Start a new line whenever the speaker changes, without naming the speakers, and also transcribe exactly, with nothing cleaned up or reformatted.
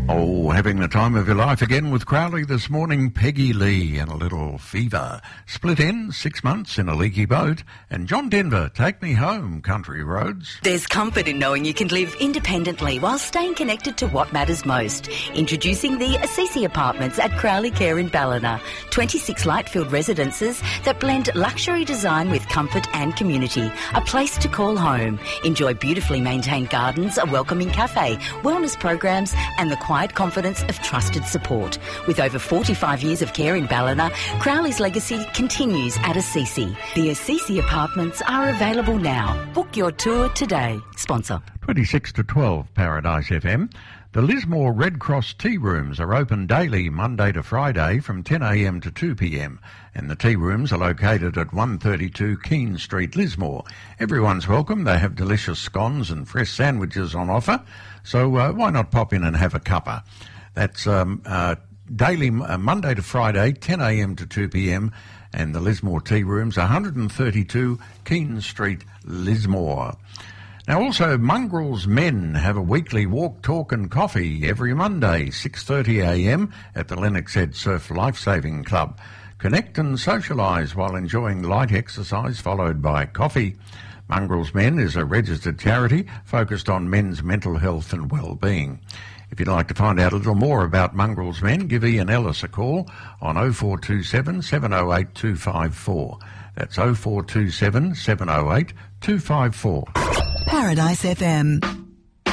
Oh, having the time of your life again with Crowley this morning. Peggy Lee and a little fever. Split Ends, six months in a leaky boat. And John Denver, Take Me Home, Country Roads.
There's comfort in knowing you can live independently while staying connected to what matters most. Introducing the Assisi Apartments at Crowley Care in Ballina. twenty-six light-filled residences that blend luxury design with comfort and community. A place to call home. Enjoy beautifully maintained gardens, a welcoming cafe, wellness programs and the quiet confidence of trusted support. With over forty-five years of care in Ballina, Crowley's legacy continues at Assisi. The Assisi Apartments are available now. Book your tour today. Sponsor.
twenty-six to twelve, Paradise F M. The Lismore Red Cross tea rooms are open daily, Monday to Friday, from ten a m to two p m. And the tea rooms are located at one thirty-two Keene Street, Lismore. Everyone's welcome. They have delicious scones and fresh sandwiches on offer. So uh, why not pop in and have a cuppa? That's um, uh, daily, uh, Monday to Friday, ten a m to two p m. And the Lismore tea rooms, one thirty-two Keene Street, Lismore. Now also, Mongrels Men have a weekly walk, talk and coffee every Monday, six thirty a m at the Lennox Head Surf Lifesaving Club. Connect and socialise while enjoying light exercise followed by coffee. Mongrels Men is a registered charity focused on men's mental health and well-being. If you'd like to find out a little more about Mongrels Men, give Ian Ellis a call on oh four two seven, seven oh eight, two five four. That's oh four two seven, seven oh eight, two five four.
Paradise F M.